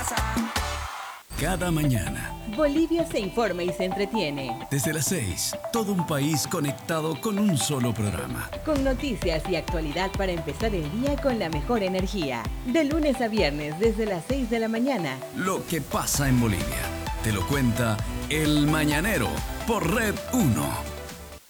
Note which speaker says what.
Speaker 1: Cada mañana,
Speaker 2: Bolivia se informa y se entretiene.
Speaker 1: desde las 6, todo un país conectado con un solo programa.
Speaker 2: Con noticias y actualidad para empezar el día con la mejor energía. De lunes a viernes desde las 6 de la mañana.
Speaker 1: Lo que pasa en Bolivia. Te lo cuenta El Mañanero por Red 1.